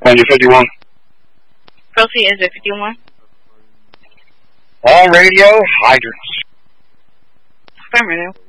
Ninety 51. Proceed, is it 51? All radio hydrants. Affirmative.